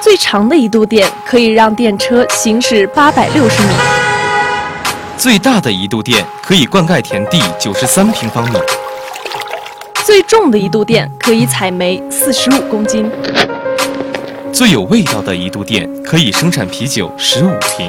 最长的一度电可以让电车行驶860米。 最大的一度电可以灌溉田地93平方米。 最重的一度电可以采煤45公斤。 最有味道的一度电可以生产啤酒15瓶。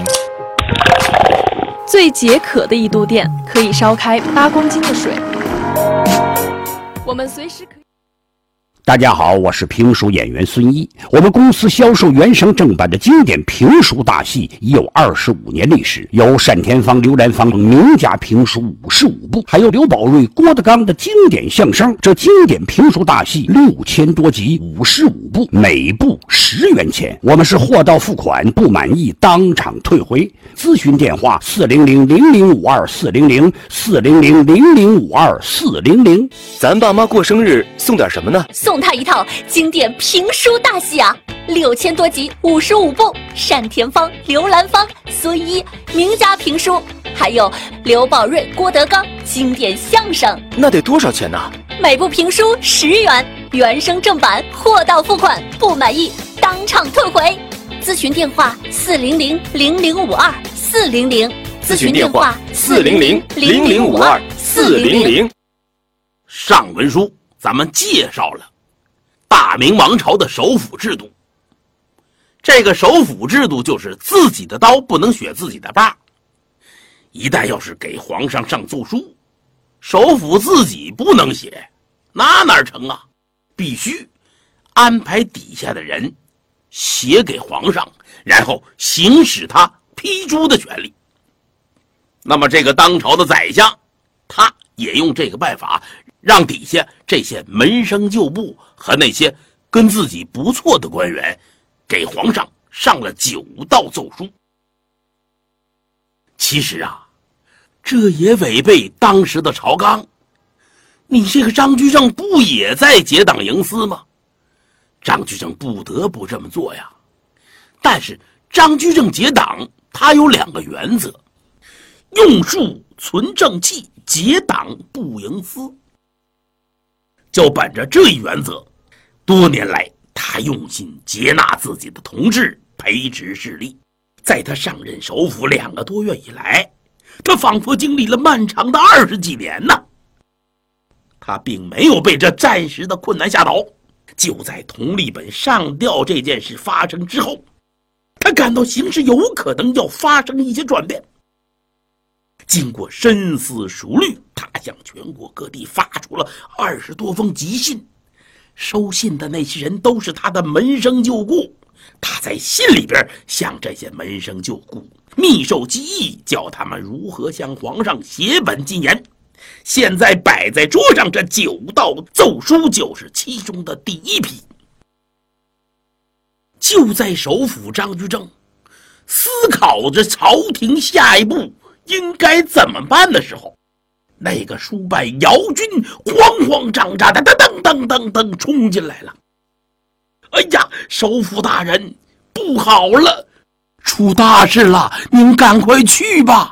最解渴的一度电可以烧开8公斤的水。我们随时可以。 大家好，我是评书演员孙一。我们公司销售原声正版的经典评书大戏已有25年历史，有单田芳、刘兰芳名家评书55部，还有刘宝瑞、郭德纲的经典相声。这经典评书大戏6000多集，55部，每部10元钱。我们是货到付款，不满意当场退回。咨询电话400-0052-400，400-0052-400。 咱爸妈过生日送点什么呢？ 送他一套经典评书大戏啊，6000多集，55部，单田芳、刘兰芳、孙一名家评书，还有刘宝瑞、郭德纲经典相声。 那得多少钱呢？ 每部评书10元，原声正版，货到付款，不满意当场退回。咨询电话400-0052-400， 咨询电话400-0052-400。 上文书咱们介绍了大明王朝的首辅制度。这个首辅制度就是自己的刀不能选自己的把，一旦要是给皇上上奏书，首辅自己不能写，那哪成啊？必须安排底下的人写给皇上，然后行使他批诸的权利。那么这个当朝的宰相，他也用这个办法，让底下这些门生旧部和那些跟自己不错的官员给皇上上了9道奏书。其实啊，这也违背当时的朝纲。你这个张居正不也在结党营私吗？张居正不得不这么做呀。但是张居正结党，他有2个原则：用术存正气，结党不营私。就本着这一原则，多年来他用心接纳自己的同志，培植势力。在他上任首辅2个多月以来，他仿佛经历了漫长的20几年呢。他并没有被这暂时的困难吓倒。就在佟立本上吊这件事发生之后，他感到形势有可能要发生一些转变。经过深思熟虑，他向全国各地发出了20多封急信，收信的那些人都是他的门生旧故。他在信里边向这些门生旧故密授机议，教他们如何向皇上写本进言。现在摆在桌上这9道奏书就是其中的第1批。就在首辅张居正思考着朝廷下一步应该怎么办的时候，那个书办姚军慌慌张张的噔噔噔噔冲进来了。哎呀，首辅大人，不好了，出大事了，您赶快去吧。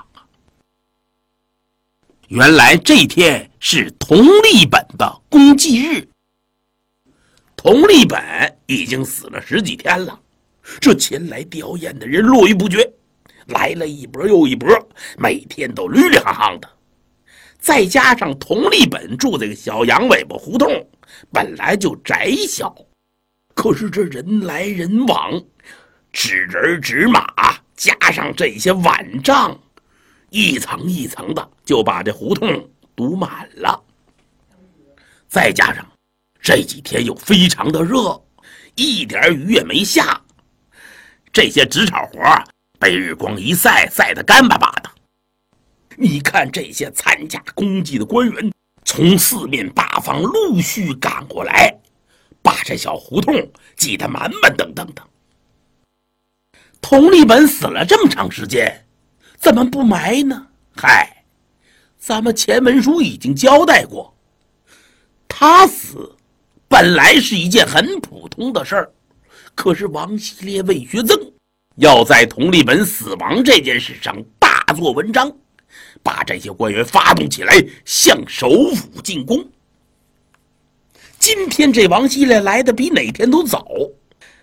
原来这天是佟立本的公祭日。佟立本已经死了10几天了，这前来吊唁的人络绎不绝，来了一波又一波，每天都绿绿夯夯的。再加上佟立本住这个小羊尾巴胡同，本来就窄小，可是这人来人往，纸人纸马加上这些碗账，一层一层的就把这胡同堵满了。再加上这几天又非常的热，一点雨也没下，这些纸炒活被日光一晒，晒得干巴巴的。你看这些参加公祭的官员从4面8方陆续赶过来，把这小胡同挤得满满登登的。佟立本死了这么长时间，怎么不埋呢？嗨，咱们前文书已经交代过，他死本来是一件很普通的事儿，可是王希烈、魏学增要在佟立本死亡这件事上大做文章，把这些官员发动起来，向首辅进攻。今天这王希烈来的比哪天都早，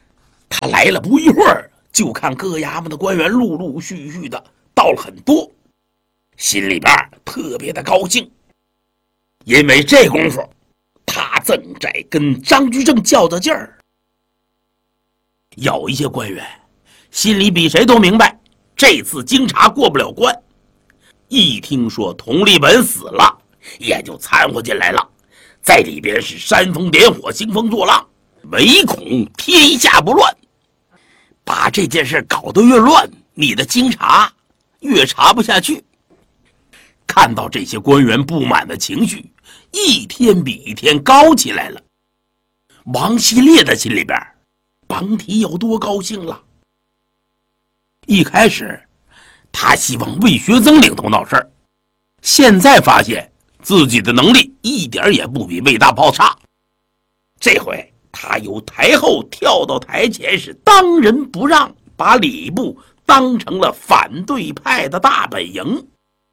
他来了不一会儿，就看各衙门的官员陆陆续续的到了很多，心里边特别的高兴，因为这功夫他正在跟张居正较着劲儿。有一些官员心里比谁都明白，这次京察过不了关，一听说佟立本死了，也就掺和进来了，在里边是煽风点火，兴风作浪，唯恐天下不乱。把这件事搞得越乱，你的京察越查不下去。看到这些官员不满的情绪一天比一天高起来了，王希烈的心里边甭提有多高兴了。一开始他希望魏学增领头闹事儿，现在发现自己的能力一点也不比魏大炮差。这回他由台后跳到台前，是当仁不让，把礼部当成了反对派的大本营。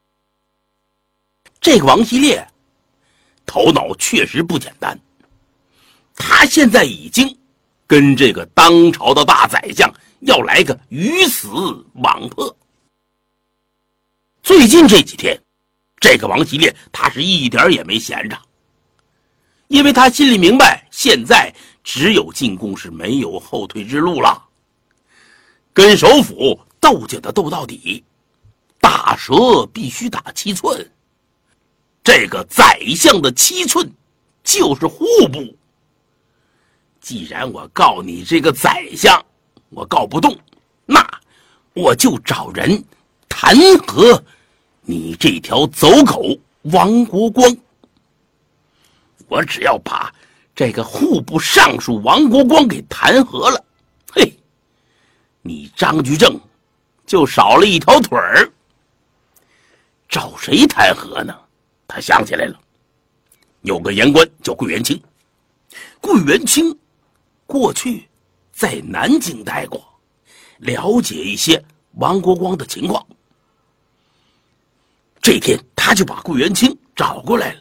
这个王希烈头脑确实不简单，他现在已经跟这个当朝的大宰相要来个鱼死网破。最近这几天，这个王希烈他是一点也没闲着，因为他心里明白，现在只有进攻，是没有后退之路了。跟首府斗就得斗到底，打蛇必须打7寸。这个宰相的7寸就是户部。既然我告你这个宰相我告不动，那我就找人弹劾你这条走狗王国光。我只要把这个户部尚书王国光给弹劾了，嘿，你张居正就少了一条腿儿。找谁弹劾呢？他想起来了，有个言官叫桂元清。桂元清过去在南京待过，了解一些王国光的情况。这天他就把桂元清找过来了。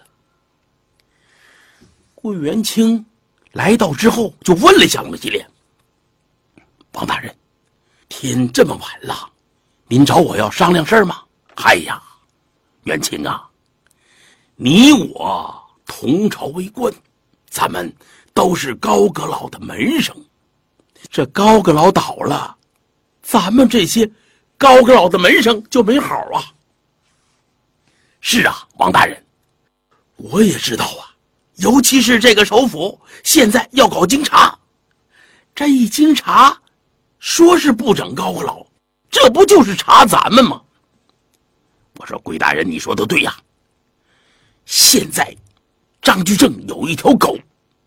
桂元清来到之后就问了一下王希烈：王大人，天这么晚了，您找我要商量事儿吗？哎呀，元清啊，你我同朝为官，咱们都是高阁老的门生，这高阁老倒了，咱们这些高阁老的门生就没好啊。是啊，王大人，我也知道啊，尤其是这个首府现在要搞京察，这一京察说是不整高阁老，这不就是查咱们吗？我说桂大人，你说的对呀，现在张居正有一条狗。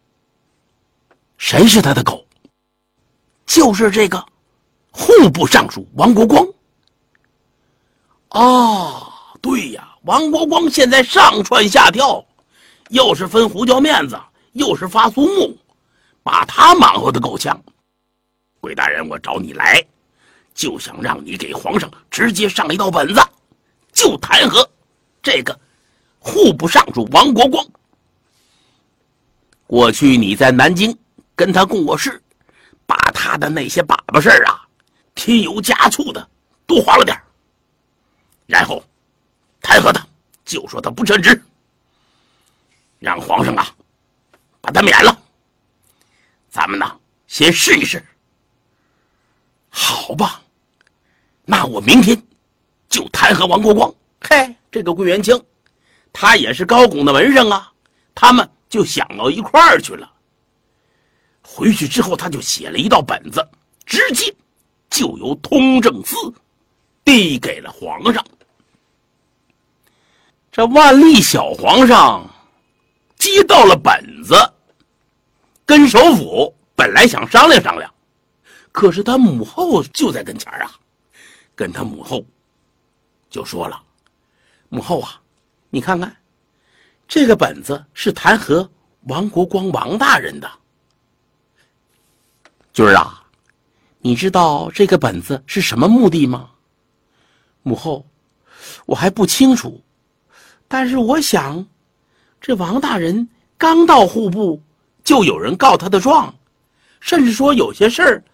谁是他的狗？就是这个户部尚书王国光。哦，对呀，王国光现在上蹿下跳，又是分胡椒面子，又是发苏木，把他忙活的够呛。桂大人，我找你来就想让你给皇上直接上一道本子，就弹劾这个户部尚书王国光。过去你在南京跟他共过事，把他的那些粑粑事儿啊，添油加醋的多划了点，然后弹劾他，就说他不称职，让皇上啊把他免了。咱们呢先试一试。好吧，那我明天就弹劾王国光。嘿，这个桂元清他也是高拱的门生啊，他们就想到一块儿去了。回去之后他就写了一道本子，直接就由通政司递给了皇上。这万历小皇上接到了本子，跟首府本来想商量商量，可是他母后就在跟前啊，跟他母后就说了：母后啊，你看看这个本子是弹劾王国光王大人的。军儿啊，你知道这个本子是什么目的吗？母后，我还不清楚，但是我想这王大人刚到户部就有人告他的状，甚至说有些事儿